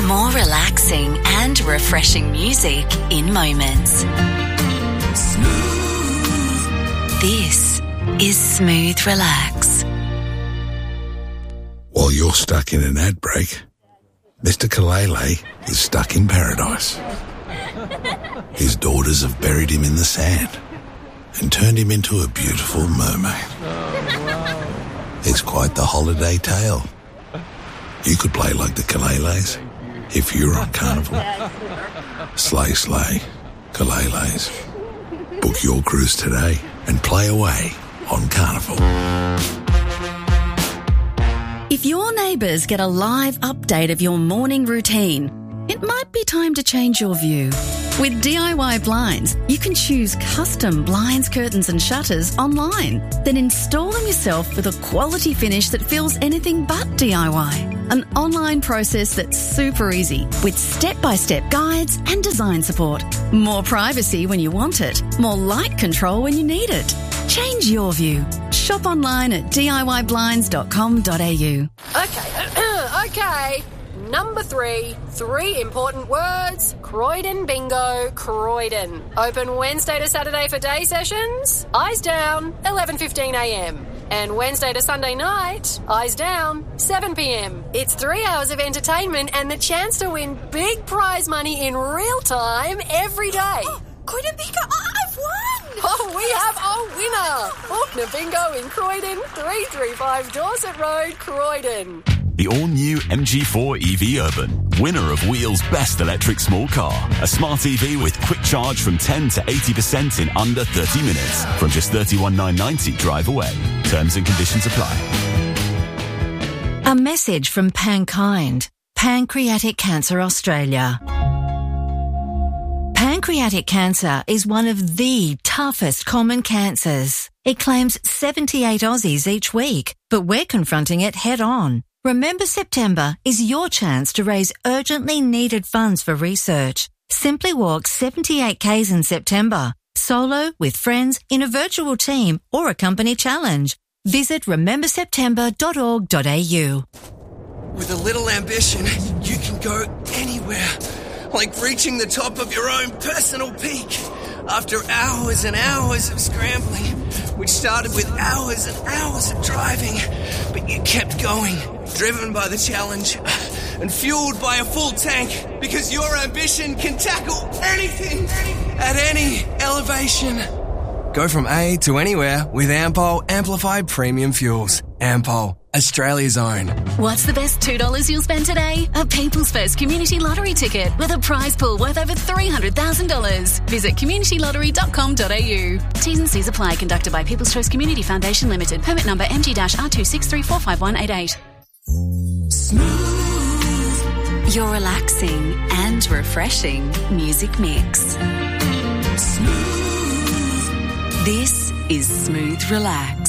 More relaxing and refreshing music in moments. Smooth. This is Smooth Relax. While you're stuck in an ad break, Mr. Kalele is stuck in paradise. His daughters have buried him in the sand and turned him into a beautiful mermaid. It's quite the holiday tale. You could play like the Kaleles if you were on Carnival. Slay, slay, Kaleles. Book your cruise today and play away on Carnival. If your neighbours get a live update of your morning routine, it might be time to change your view. With DIY Blinds, you can choose custom blinds, curtains and shutters online. Then install them yourself with a quality finish that feels anything but DIY. An online process that's super easy with step-by-step guides and design support. More privacy when you want it. More light control when you need it. Change your view. Shop online at DIYblinds.com.au. Okay. Number 3, 3 important words. Croydon Bingo, Croydon. Open Wednesday to Saturday for day sessions. Eyes down, 11:15am. And Wednesday to Sunday night, eyes down, 7pm. It's 3 hours of entertainment and the chance to win big prize money in real time every day. Oh, Croydon Bingo, I've won! Oh, we have a winner! Faulkner Bingo in Croydon, 335 Dorset Road, Croydon. The all-new MG4 EV Urban, winner of Wheel's Best Electric Small Car. A smart EV with quick charge from 10 to 80% in under 30 minutes. From just $31,990 drive away. Terms and conditions apply. A message from Pankind, Pancreatic Cancer Australia. Pancreatic cancer is one of the toughest common cancers. It claims 78 Aussies each week, but we're confronting it head on. Remember September is your chance to raise urgently needed funds for research. Simply walk 78 Ks in September, solo, with friends, in a virtual team or a company challenge. Visit rememberseptember.org.au. With a little ambition, you can go anywhere. Like reaching the top of your own personal peak. After hours and hours of scrambling, which started with hours and hours of driving, but you kept going, driven by the challenge and fueled by a full tank, because your ambition can tackle anything at any elevation. Go from A to anywhere with Ampol Amplified Premium Fuels. Ampol, Australia's own. What's the best $2 you'll spend today? A People's First Community Lottery ticket with a prize pool worth over $300,000. Visit communitylottery.com.au. T's and C's apply. Conducted by People's Choice Community Foundation Limited. Permit number MG-R263455188. Smooth. Your relaxing and refreshing music mix. Smooth. This is Smooth Relax.